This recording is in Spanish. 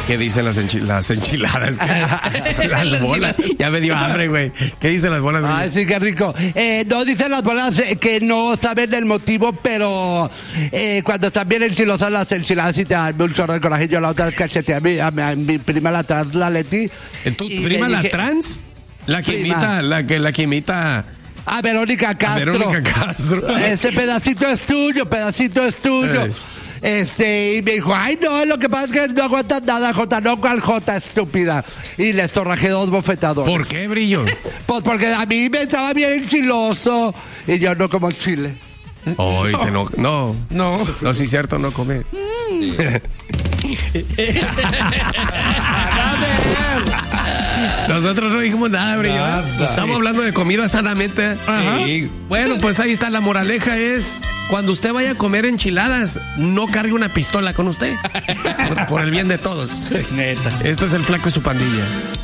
¿Qué dicen las enchiladas? Las bolas. Ya me dio hambre, güey. ¿Qué dicen las bolas? Ay, sí, qué rico. No dicen las bolas que no saben el motivo, pero cuando están bien enchilosas las enchiladas y te dan un chorro de coraje. Yo la otra vez cacheteé a mi prima la trans, la Leti. ¿Tu prima la trans? La que imita, la que imita... A Verónica Castro. Este pedacito es tuyo. Y me dijo, ay no, lo que pasa es que no aguantas nada, Jota, no, cual Jota, estúpida. Y le zorrajé 2 bofetadones. ¿Por qué, Brillo? Pues porque a mí me estaba bien enchiloso y yo no como chile. Oye, no, sí es cierto, no come. Nosotros no dijimos nada, Brillo. Estamos hablando de comida sanamente. Sí. Bueno, pues ahí está, la moraleja es: cuando usted vaya a comer enchiladas, no cargue una pistola con usted. Por el bien de todos. Neta. Esto es el Flaco y su pandilla.